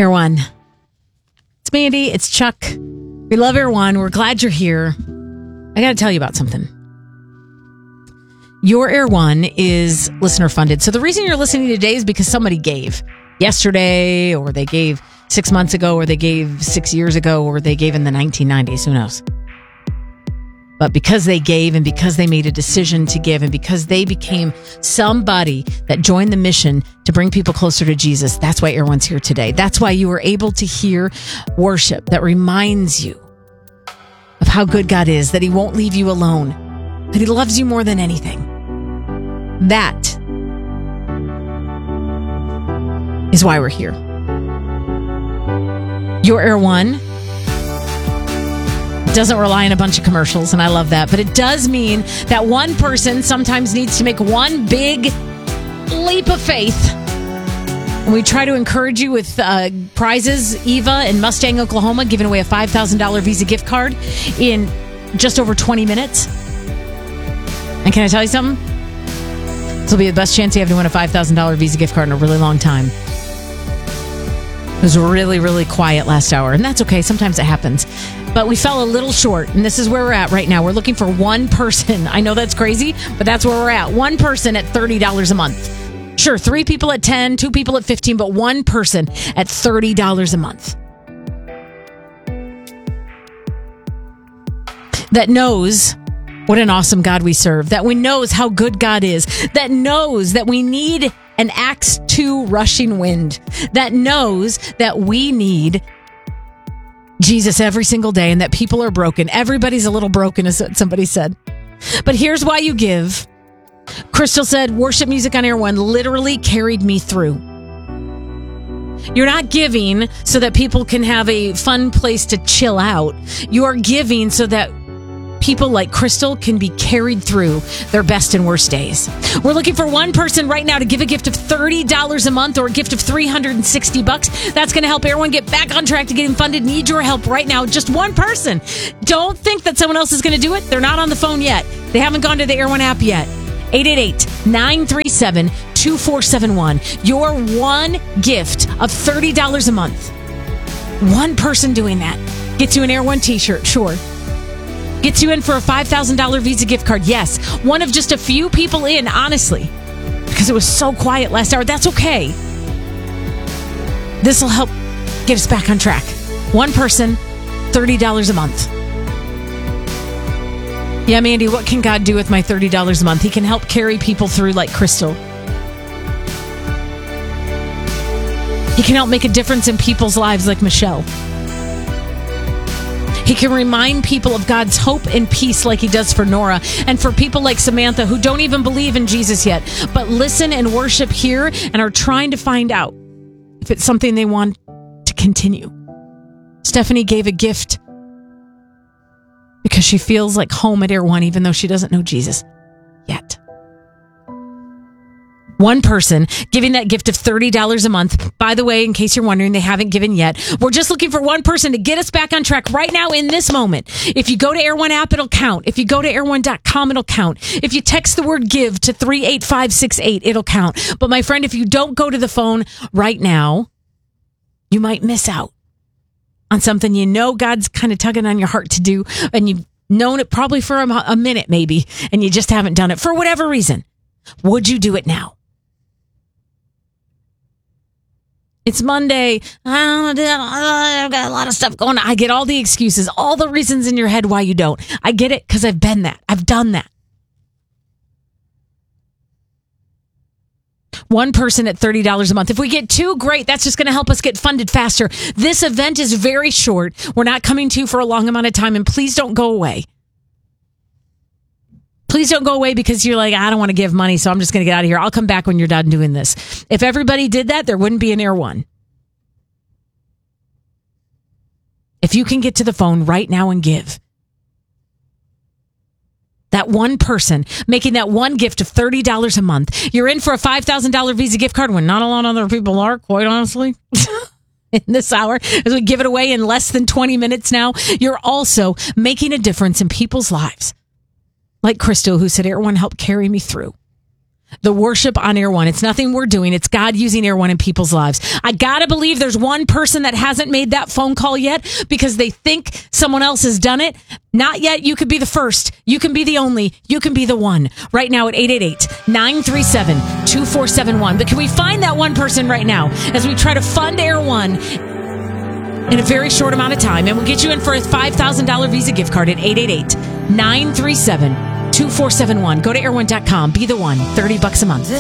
Air One. It's Mandy. It's Chuck. We love Air One. We're glad you're here. I got to tell you about something. Your Air One is listener funded. So the reason you're listening today is because somebody gave yesterday, or they gave 6 months ago, or they gave 6 years ago, or they gave in the 1990s. Who knows? But because they gave, and because they made a decision to give, and because they became somebody that joined the mission to bring people closer to Jesus, that's why Air One's here today. That's why you were able to hear worship that reminds you of how good God is, that He won't leave you alone, that He loves you more than anything. That is why we're here. Your Air One doesn't rely on a bunch of commercials, and I love that. But it does mean that one person sometimes needs to make one big leap of faith. And we try to encourage you with prizes. Eva in Mustang, Oklahoma, giving away a $5,000 Visa gift card in just over 20 minutes. And can I tell you something? This will be the best chance you have to win a $5,000 Visa gift card in a really long time. It was really, really quiet last hour, and that's okay. Sometimes it happens. But we fell a little short, and this is where we're at right now. We're looking for one person. I know that's crazy, but that's where we're at. One person at $30 a month. Sure, 3 people at 10, 2 people at 15, but one person at $30 a month. That knows what an awesome God we serve. That we knows how good God is. That knows that we need an Acts 2 rushing wind. That knows that we need Jesus every single day, and that people are broken. Everybody's a little broken, as somebody said. But here's why you give. Crystal said, worship music on Air One literally carried me through. You're not giving so that people can have a fun place to chill out. You're giving so that people like Crystal can be carried through their best and worst days. We're looking for one person right now to give a gift of $30 a month, or a gift of $360. That's going to help Air One get back on track to getting funded. Need your help right now. Just one person. Don't think that someone else is going to do it. They're not on the phone yet. They haven't gone to the Air One app yet. 888-937-2471. Your one gift of $30 a month. One person doing that gets you an Air One t-shirt, sure. Gets you in for a $5,000 Visa gift card. Yes, one of just a few people in, honestly, because it was so quiet last hour. That's okay. This will help get us back on track. One person, $30 a month. Yeah, Mandy, what can God do with my $30 a month? He can help carry people through like Crystal. He can help make a difference in people's lives like Michelle. He can remind people of God's hope and peace like He does for Nora, and for people like Samantha who don't even believe in Jesus yet, but listen and worship here and are trying to find out if it's something they want to continue. Stephanie gave a gift because she feels like home at Air One, even though she doesn't know Jesus yet. One person giving that gift of $30 a month. By the way, in case you're wondering, they haven't given yet. We're just looking for one person to get us back on track right now in this moment. If you go to Air One app, it'll count. If you go to airone.com, it'll count. If you text the word give to 38568, it'll count. But my friend, if you don't go to the phone right now, you might miss out on something you know God's kind of tugging on your heart to do, and you've known it probably for a minute maybe, and you just haven't done it for whatever reason. Would you do it now? It's Monday. I've got a lot of stuff going on. I get all the excuses, all the reasons in your head why you don't. I get it because I've been that. I've done that. One person at $30 a month. If we get 2, great. That's just going to help us get funded faster. This event is very short. We're not coming to you for a long amount of time, and please don't go away. Please don't go away because you're like, I don't want to give money, so I'm just going to get out of here. I'll come back when you're done doing this. If everybody did that, there wouldn't be an Air One. If you can get to the phone right now and give. That one person making that one gift of $30 a month. You're in for a $5,000 Visa gift card when not a lot of other people are, quite honestly. In this hour, as we give it away in less than 20 minutes now, you're also making a difference in people's lives. Like Crystal, who said, Air One helped carry me through. the worship on Air One. It's nothing we're doing. It's God using Air One in people's lives. I gotta believe there's one person that hasn't made that phone call yet because they think someone else has done it. Not yet. You could be the first. You can be the only. You can be the one. Right now at 888-937-2471. But can we find that one person right now as we try to fund Air One in a very short amount of time? And we'll get you in for a $5,000 Visa gift card at 888-937-2471. Go to airone.com. Be the one. $30 a month.